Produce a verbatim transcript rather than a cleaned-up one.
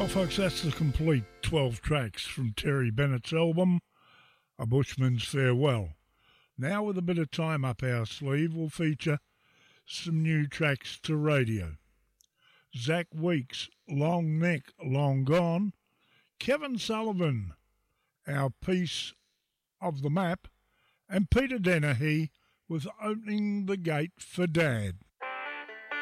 Well, folks, that's the complete twelve tracks from Terry Bennett's album, A Bushman's Farewell. Now, with a bit of time up our sleeve, we'll feature some new tracks to radio. Zach Weeks, Long Neck, Long Gone. Kevin Sullivan, Our Piece of the Map. And Peter Dennehy with Opening the Gate for Dad.